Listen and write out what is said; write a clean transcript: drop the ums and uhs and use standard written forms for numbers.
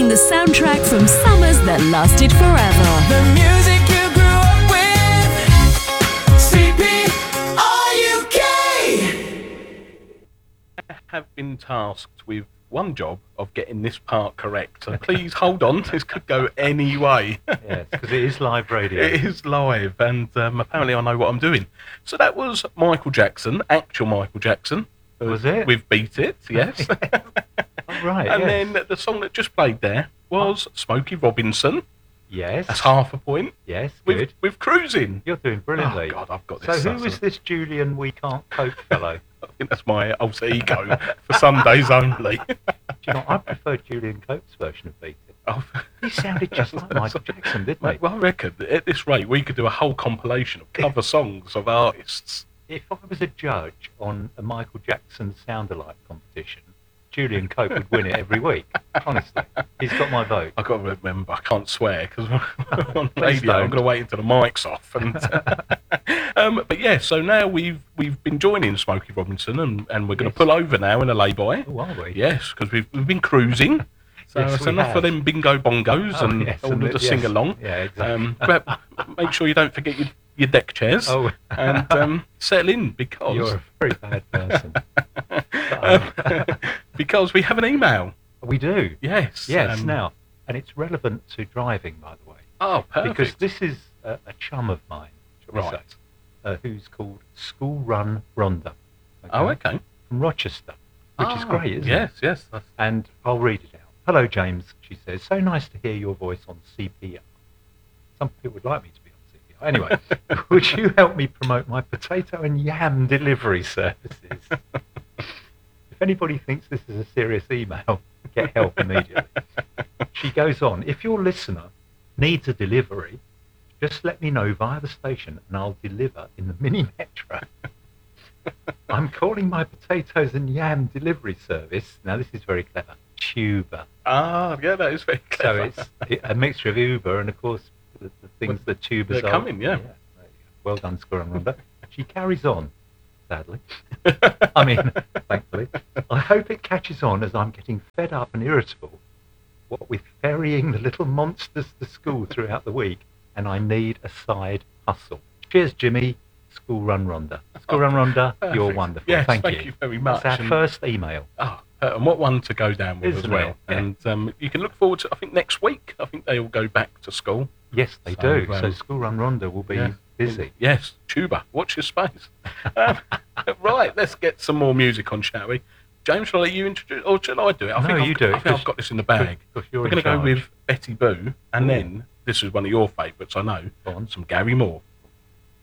playing the soundtrack from summers that lasted forever. The music you grew up with. CP, are you gay? I have been tasked with one job of getting this part correct. So please hold on. This could go any way. Yes, because it is live radio. It is live, and apparently I know what I'm doing. So that was Michael Jackson, actual Michael Jackson. Was it? With Beat It, yes. Oh, right, And yes. then the song that just played there was Smokey Robinson. Yes. That's half a point. Yes, good. With Cruising. You're doing brilliantly. Oh, God, I've got So this. who was this Julian We Can't Cope fellow? I think that's my alter ego for Sundays only. Do you know, I prefer Julian Cope's version of Beat It. Oh, He sounded just like Michael Jackson, didn't he? mate, well, I reckon that at this rate we could do a whole compilation of cover songs of artists. If I was a judge on a Michael Jackson sound-alike competition, Julian Cope would win it every week. Honestly, he's got my vote. I've got to remember, I can't swear because on Please radio I'm don't. going to wait until the mic's off. And, but yeah, so now we've been joining Smokey Robinson, and we're going to pull over now in a lay-by. Oh, are we? Yes, because we've been cruising. So Yes, it's we enough have. of them bingo bongos Oh, and yes, all of the yes. sing-along. Yeah, exactly. But make sure you don't forget your deck chairs Oh. and settle in because You're a very bad person. because we have an email. We do. Yes. Yes, now. And it's relevant to driving, by the way. Oh, perfect. Because this is a chum of mine, shall we Right. say, who's called School Run Rhonda. Oh, okay. From Rochester, which is great, isn't yes, it? Yes, yes. And I'll read it out. Hello, James, she says. So nice to hear your voice on CPR. Some people would like me to be on CPR. Anyway, would you help me promote my potato and yam delivery services? If anybody thinks this is a serious email, get help immediately. She goes on, if your listener needs a delivery, just let me know via the station and I'll deliver in the mini metro. I'm calling my potatoes and yam delivery service, now this is very clever, Tuber. Ah, yeah, that is very So clever. it's a mixture of Uber and, of course, the things that tubers they're are. coming, yeah. There you go. Well done, Score and Rhonda. She carries on, sadly. I mean, thankfully. I hope it catches on as I'm getting fed up and irritable, what with ferrying the little monsters to school throughout the week, and I need a side hustle. Cheers, Jimmy. School Run Rhonda. School Run Rhonda, you're Perfect. wonderful. Yes, thank thank you very much. That's our And- first email. Oh, and what one to go down with Isn't as well. it? Yeah. And you can look forward to, I think, next week. I think they all go back to school. Yes, they So, do. So School Run Rhonda will be yeah. busy. Yes, tuba. Watch your space. Right, let's get some more music on, shall we? James, shall I let you introduce, or shall I do it? I No, think you do it, I think 'cause- I've got this in the bag. 'cause you're We're in going to go charge. with Betty Boo, and Ooh. then, this is one of your favourites, I know, Go on. some Gary Moore.